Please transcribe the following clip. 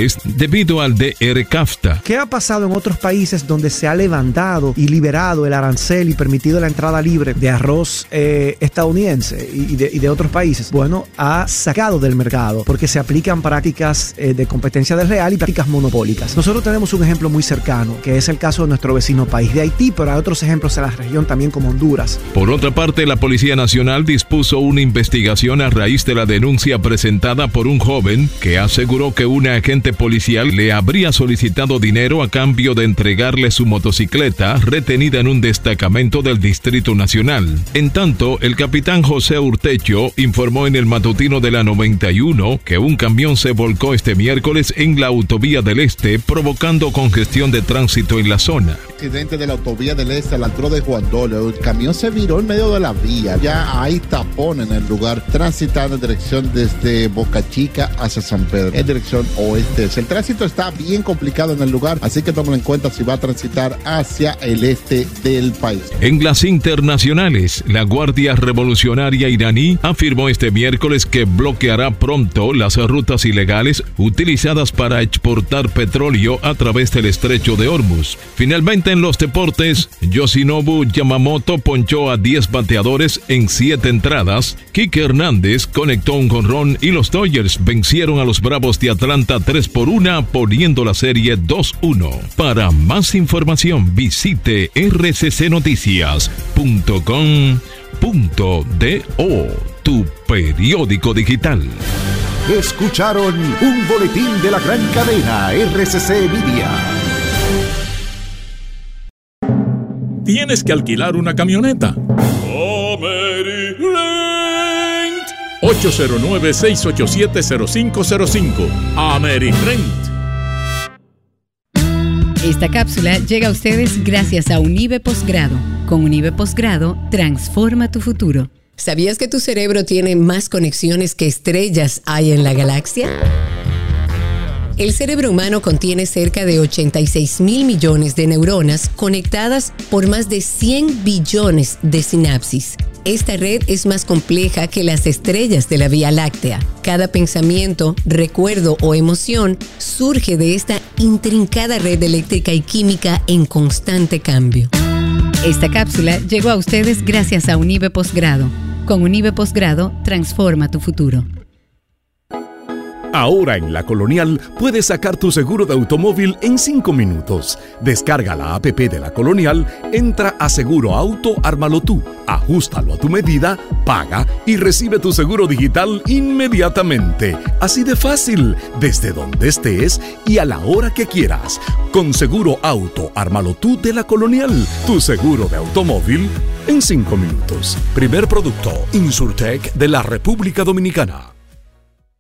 aranceles debido al DRCAFTA. ¿Qué ha pasado en otros países donde se ha levantado y liberado el arancel y permitido la entrada libre de arroz estadounidense y de otros países? Bueno, ha sacado del mercado porque se aplican prácticas de competencia desleal y prácticas monopólicas. Nosotros tenemos un ejemplo muy cercano, que es el caso de nuestro vecino país de Haití, pero hay otros ejemplos en la región también como Honduras. Por otra parte, la Policía Nacional dispuso una investigación a raíz de la denuncia presentada por un joven que aseguró que un agente policial le habría solicitado dinero a cambio de entregarle su motocicleta retenida en un destacamento del Distrito Nacional. En tanto, el capitán José Urtecho informó en el matutino de la 91 que un camión se volcó este miércoles en la autovía del Este, provocando congestión de tránsito en la zona. Accidente de la autovía del Este a la altura de Juan Dolio. El camión se viró en medio de la vía. Ya hay tapón en el lugar, transitando en dirección desde Boca Chica hacia San Pedro, en dirección oeste. El tránsito está bien complicado en el lugar, así que tómalo en cuenta si va a transitar hacia el este del país. En las internacionales, la Guardia Revolucionaria iraní afirmó este miércoles que bloqueará pronto las rutas ilegales utilizadas para exportar petróleo a través del estrecho de Hormuz. Finalmente, en los deportes, Yoshinobu Yamamoto ponchó a 10 bateadores en 7 entradas. Kike Hernández conectó un jonrón y los Dodgers vencieron a los Bravos de Atlanta 3-1, poniendo la serie 2-1. Para más información, visite rccnoticias.com.do, tu periódico digital. Escucharon un boletín de la gran cadena RCC Media. ¿Tienes que alquilar una camioneta? AmeriRent. 809-687-0505. AmeriRent. Esta cápsula llega a ustedes gracias a Unive Posgrado. Con Unive Posgrado, transforma tu futuro. ¿Sabías que tu cerebro tiene más conexiones que estrellas hay en la galaxia? El cerebro humano contiene cerca de 86,000 millones de neuronas conectadas por más de 100 billones de sinapsis. Esta red es más compleja que las estrellas de la Vía Láctea. Cada pensamiento, recuerdo o emoción surge de esta intrincada red eléctrica y química en constante cambio. Esta cápsula llegó a ustedes gracias a Unive Posgrado. Con Unive Posgrado, transforma tu futuro. Ahora en La Colonial puedes sacar tu seguro de automóvil en 5 minutos. Descarga la app de La Colonial, entra a Seguro Auto, ármalo tú, ajústalo a tu medida, paga y recibe tu seguro digital inmediatamente. Así de fácil, desde donde estés y a la hora que quieras. Con Seguro Auto, ármalo tú de La Colonial, tu seguro de automóvil en 5 minutos. Primer producto, Insurtech de la República Dominicana.